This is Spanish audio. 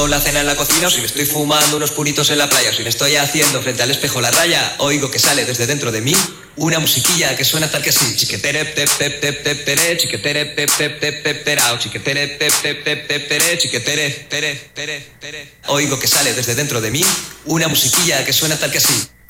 la cena en la cocina, o si me estoy fumando unos puritos en la playa, o si me estoy haciendo frente al espejo la raya, oigo que sale desde dentro de mí una musiquilla que suena tal que así. Chiquetere tep tep tep tep tere, chiquetere tep tep tep tep terao, chiquetere tep tep tep tep tere, chiquetere tere tere tere. Oigo que sale desde dentro de mí una musiquilla que suena tal que así.